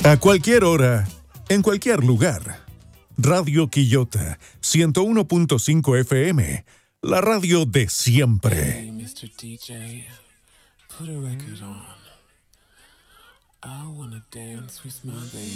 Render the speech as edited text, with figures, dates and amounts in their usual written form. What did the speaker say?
A cualquier hora, en cualquier lugar. Radio Quillota, 101.5 FM, la radio de siempre. Hey, Mr. DJ, put a record on. I wanna dance with my baby.